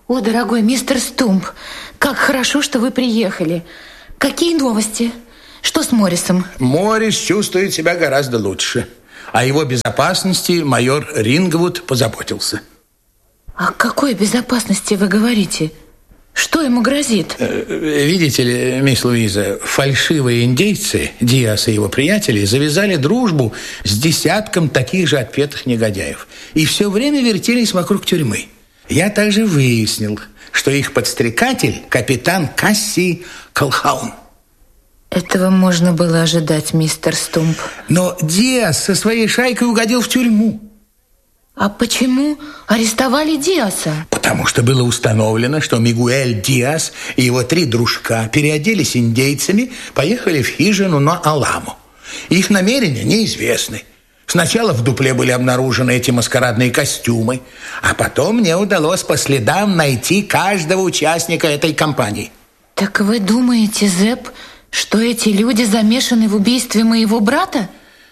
О, дорогой мистер Стумп, как хорошо, что вы приехали. Какие новости? Что с Моррисом? Моррис чувствует себя гораздо лучше. О его безопасности майор Рингвуд позаботился. О какой безопасности вы говорите? Что ему грозит? Видите ли, мисс Луиза, фальшивые индейцы, Диас и его приятели, завязали дружбу с десятком таких же отпетых негодяев. И все время вертелись вокруг тюрьмы. Я также выяснил, что их подстрекатель – капитан Касси Колхаун. Этого можно было ожидать, мистер Стумп. Но Диас со своей шайкой угодил в тюрьму. А почему арестовали Диаса? Потому что было установлено, что Мигуэль Диас и его 3 дружка переоделись индейцами, поехали в хижину на Аламу. Их намерения неизвестны. Сначала в дупле были обнаружены эти маскарадные костюмы, а потом мне удалось по следам найти каждого участника этой компании. Так вы думаете, Зепп, что эти люди замешаны в убийстве моего брата?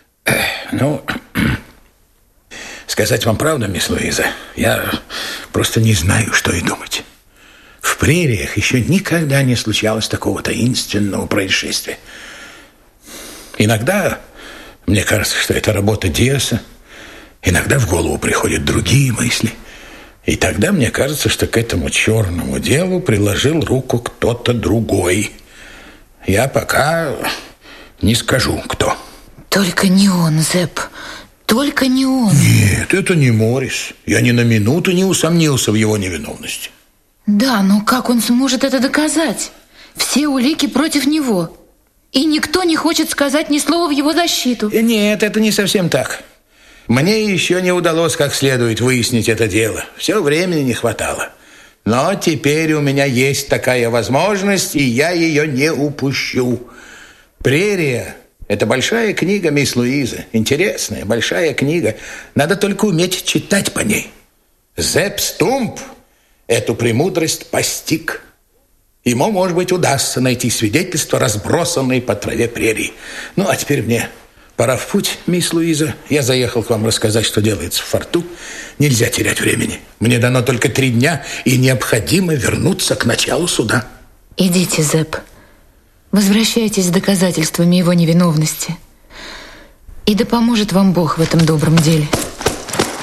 Сказать вам правду, мисс Луиза, я просто не знаю, что и думать. В прериях еще никогда не случалось такого таинственного происшествия. Иногда мне кажется, что это работа Диаса, иногда в голову приходят другие мысли. И тогда мне кажется, что к этому черному делу приложил руку кто-то другой. Я пока не скажу, кто. Только не он, Зепп. Только не он. Нет, это не Моррис. Я ни на минуту не усомнился в его невиновности. Да, но как он сможет это доказать? Все улики против него. И никто не хочет сказать ни слова в его защиту. Нет, это не совсем так. Мне еще не удалось как следует выяснить это дело. Все времени не хватало. Но теперь у меня есть такая возможность, и я ее не упущу. «Прерия» — это большая книга, мисс Луиза. Интересная, большая книга. Надо только уметь читать по ней. Зепп Стумп эту премудрость постиг. Ему, может быть, удастся найти свидетельства, разбросанные по траве прерий. Ну, а теперь мне пора в путь, мисс Луиза. Я заехал к вам рассказать, что делается в форту. Нельзя терять времени. Мне дано только 3 дня, и необходимо вернуться к началу суда. Идите, Зепп. Возвращайтесь с доказательствами его невиновности. И да поможет вам Бог в этом добром деле.